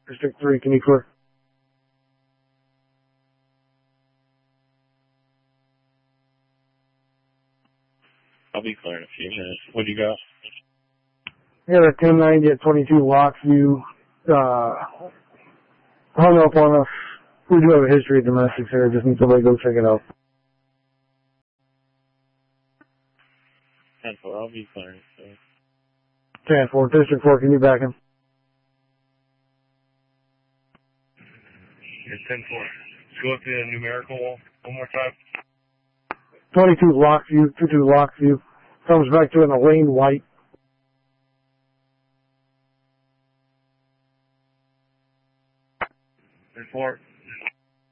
District 3, can you clear? I'll be clear in a few minutes. What do you got? Yeah, the 1090 at 22 Lockview, hung up on us. We do have a history of domestics here. Just need somebody to go check it out. 10-4, I'll be clear. So. 10-4, District 4, can you back him? It's 10-4. Let's go up to the numerical wall one more time. 22 Lockview, 22 Lockview. Comes back to an Elaine White. 10-4.